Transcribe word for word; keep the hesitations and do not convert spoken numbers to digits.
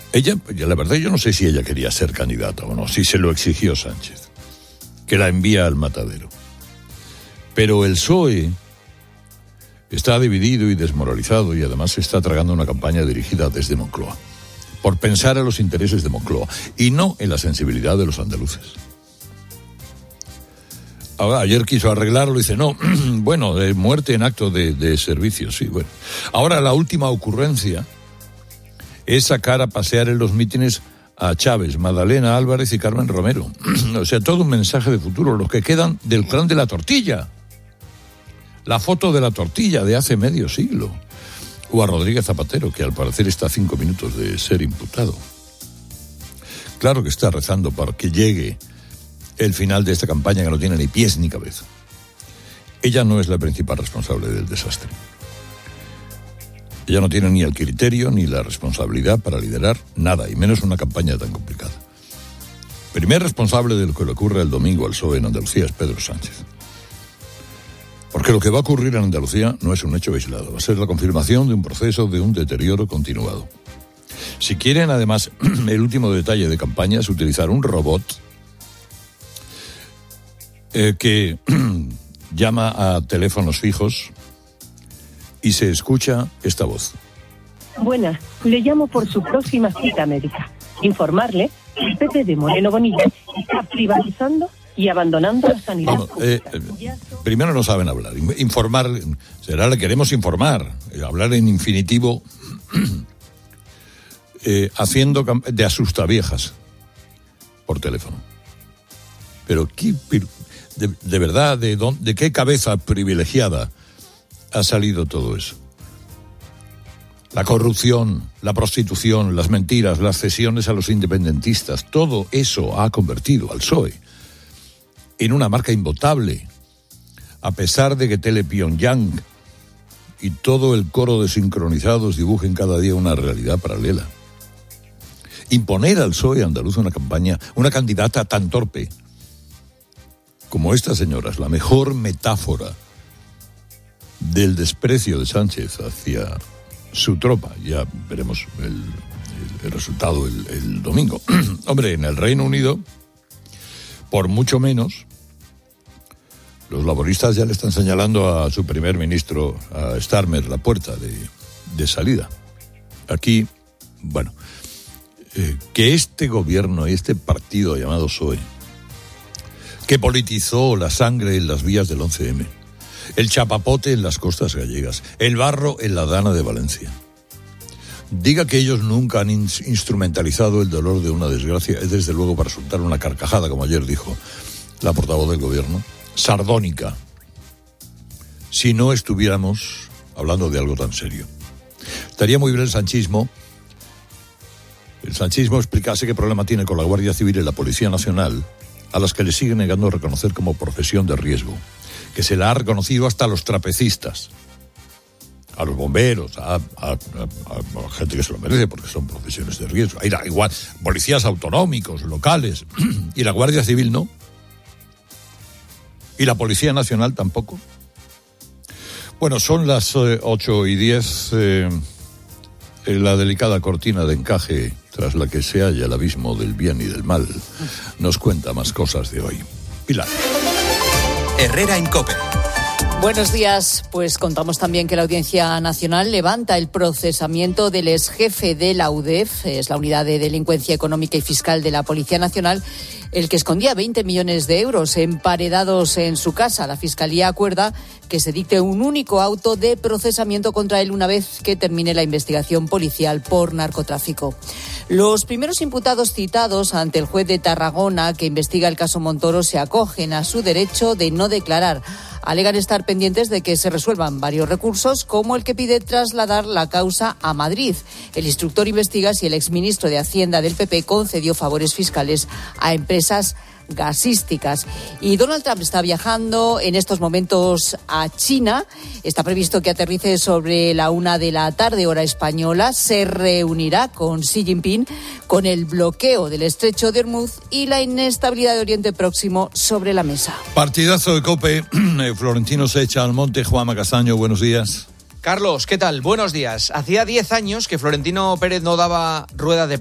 Ella, la verdad, yo no sé si ella quería ser candidata o no, si se lo exigió Sánchez, que la envía al matadero. Pero el P S O E está dividido y desmoralizado y además se está tragando una campaña dirigida desde Moncloa, por pensar en los intereses de Moncloa y no en la sensibilidad de los andaluces. Ahora, ayer quiso arreglarlo y dice, no, bueno, de muerte en acto de, de servicio, sí, bueno. Ahora la última ocurrencia es sacar a pasear en los mítines a Chávez, Magdalena Álvarez y Carmen Romero. O sea, todo un mensaje de futuro, los que quedan del clan de la tortilla. La foto de la tortilla de hace medio siglo. O a Rodríguez Zapatero, que al parecer está a cinco minutos de ser imputado. Claro que está rezando para que llegue el final de esta campaña que no tiene ni pies ni cabeza. Ella no es la principal responsable del desastre. Ella no tiene ni el criterio ni la responsabilidad para liderar nada, y menos una campaña tan complicada. Primer responsable de lo que le ocurre el domingo al P S O E en Andalucía es Pedro Sánchez. Porque lo que va a ocurrir en Andalucía no es un hecho aislado, va a ser la confirmación de un proceso de un deterioro continuado. Si quieren, además, el último detalle de campaña es utilizar un robot eh, que llama a teléfonos fijos y se escucha esta voz. Buenas, le llamo por su próxima cita médica. Informarle que el P P de Moreno Bonilla está privatizando y abandonando la sanidad. Vamos, eh, eh, primero no saben hablar. Informar, será le queremos informar. Eh, hablar en infinitivo, eh, haciendo de asustaviejas por teléfono. Pero ¿qué, de, de verdad, de, dónde, ¿de qué cabeza privilegiada ha salido todo eso? La corrupción, la prostitución, las mentiras, las cesiones a los independentistas, todo eso ha convertido al P S O E en una marca invotable, a pesar de que Tele Pyongyang y todo el coro de sincronizados dibujen cada día una realidad paralela. Imponer al P S O E andaluz una campaña, una candidata tan torpe como esta señora es la mejor metáfora del desprecio de Sánchez hacia su tropa. Ya veremos el, el, el resultado el, el domingo. Hombre, en el Reino Unido, por mucho menos, los laboristas ya le están señalando a su primer ministro, a Starmer, la puerta de, de salida. Aquí, bueno, eh, que este gobierno y este partido llamado P S O E, que politizó la sangre en las vías del once eme, el chapapote en las costas gallegas, el barro en la Dana de Valencia, diga que ellos nunca han in- instrumentalizado el dolor de una desgracia, es desde luego para soltar una carcajada, como ayer dijo la portavoz del gobierno, sardónica, si no estuviéramos hablando de algo tan serio. Estaría muy bien el sanchismo, el sanchismo explicase qué problema tiene con la Guardia Civil y la Policía Nacional, a las que le siguen negando reconocer como profesión de riesgo, que se la ha reconocido hasta a los trapecistas, a los bomberos, a, a, a, a gente que se lo merece porque son profesiones de riesgo. Ahí da igual, policías autonómicos, locales, y la Guardia Civil no, y la Policía Nacional tampoco. Bueno, son las eh, ocho y diez, eh, en la delicada cortina de encaje tras la que se halla el abismo del bien y del mal, nos cuenta más cosas de hoy. Pilar. Herrera en COPE. Buenos días. Pues contamos también que la Audiencia Nacional levanta el procesamiento del exjefe de la U D E F, es la Unidad de Delincuencia Económica y Fiscal de la Policía Nacional, el que escondía veinte millones de euros emparedados en su casa. La Fiscalía acuerda que se dicte un único auto de procesamiento contra él una vez que termine la investigación policial por narcotráfico. Los primeros imputados citados ante el juez de Tarragona, que investiga el caso Montoro, se acogen a su derecho de no declarar. Alegan estar pendientes de que se resuelvan varios recursos, como el que pide trasladar la causa a Madrid. El instructor investiga si el exministro de Hacienda del P P concedió favores fiscales a empresas gasísticas. Y Donald Trump está viajando en estos momentos a China. Está previsto que aterrice sobre la una de la tarde, hora española. Se reunirá con Xi Jinping con el bloqueo del estrecho de Hormuz y la inestabilidad de Oriente Próximo sobre la mesa. Partidazo de COPE. Florentino se echa al monte. Juanma Castaño, buenos días. Carlos, ¿qué tal? Buenos días. Hacía diez años que Florentino Pérez no daba rueda de